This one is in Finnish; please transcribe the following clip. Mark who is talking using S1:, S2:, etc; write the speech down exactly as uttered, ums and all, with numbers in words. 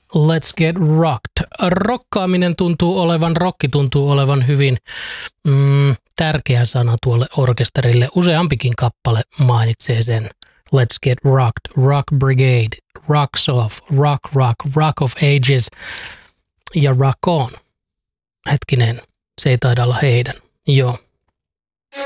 S1: Let's Get Rocked. Rokkaaminen tuntuu olevan, rokki tuntuu olevan hyvin mm, tärkeä sana tuolle orkesterille. Useampikin kappale mainitsee sen. Let's Get Rocked, Rock Brigade, Rocks Off, Rock Rock, Rock of Ages ja Rock On. Hetkinen, se ei taida olla heidän. Joo.